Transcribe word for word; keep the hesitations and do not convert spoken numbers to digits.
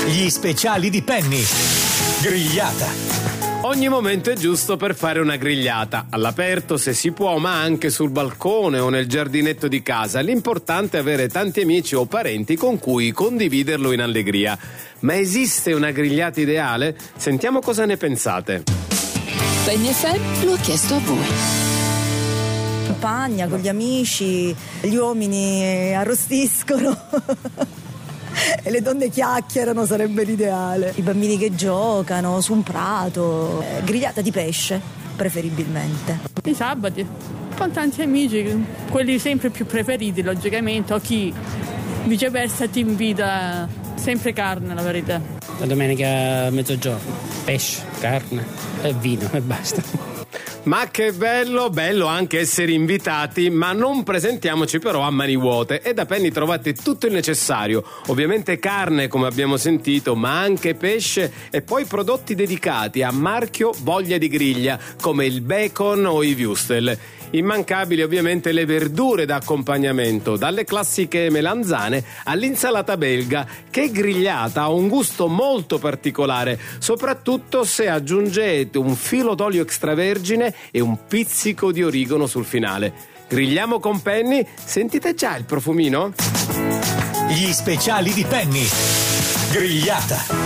Gli speciali di Penny. Grigliata. Ogni momento è giusto per fare una grigliata, all'aperto se si può, ma anche sul balcone o nel giardinetto di casa. L'importante è avere tanti amici o parenti con cui condividerlo in allegria. Ma esiste una grigliata ideale? Sentiamo cosa ne pensate. Penny F M lo ha chiesto a voi. Campagna con gli amici, gli uomini arrostiscono e le donne chiacchierano, sarebbe l'ideale. I bambini che giocano su un prato, eh, grigliata di pesce preferibilmente. I sabati con tanti amici, quelli sempre più preferiti logicamente, o chi viceversa ti invita, sempre carne la verità. La domenica a mezzogiorno, pesce, carne e vino e basta. Ma che bello, bello anche essere invitati, ma non presentiamoci però a mani vuote. E da Penny trovate tutto il necessario, ovviamente carne come abbiamo sentito, ma anche pesce e poi prodotti dedicati a marchio voglia di griglia, come il bacon o i würstel. Immancabili ovviamente le verdure da accompagnamento, dalle classiche melanzane all'insalata belga, che grigliata ha un gusto molto particolare, soprattutto se aggiungete un filo d'olio extravergine e un pizzico di origano sul finale. Grigliamo con Penny, sentite già il profumino? Gli speciali di Penny. Grigliata.